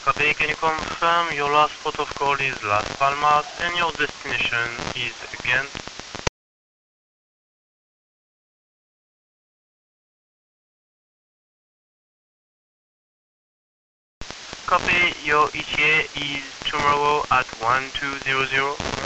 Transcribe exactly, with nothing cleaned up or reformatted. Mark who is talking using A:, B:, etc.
A: Copy, can you confirm your last port of call is Las Palmas and your destination is Ghent? Copy, your E T A is tomorrow at one two zero zero.